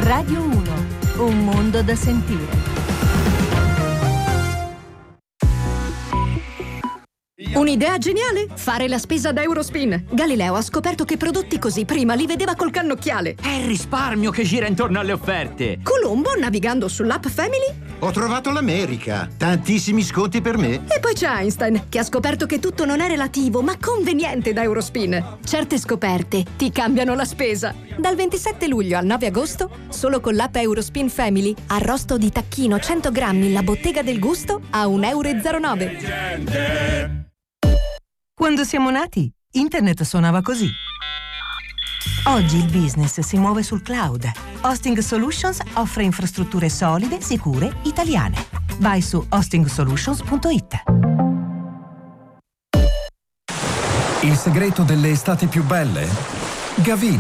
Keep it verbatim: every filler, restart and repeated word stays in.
Radio uno, un mondo da sentire. Un'idea geniale? Fare la spesa da Eurospin. Galileo ha scoperto che prodotti così prima li vedeva col cannocchiale. È il risparmio che gira intorno alle offerte. Colombo, navigando sull'app Family, ho trovato l'America. Tantissimi sconti per me. E poi c'è Einstein, che ha scoperto che tutto non è relativo, ma conveniente da Eurospin. Certe scoperte ti cambiano la spesa. Dal ventisette luglio al nove agosto, solo con l'app Eurospin Family, arrosto di tacchino cento grammi La Bottega del Gusto a un euro e zero nove. Quando siamo nati, internet suonava così. Oggi il business si muove sul cloud. Hosting Solutions offre infrastrutture solide, sicure, italiane. Vai su hosting solutions punto it. Il segreto delle estati più belle? Gavina.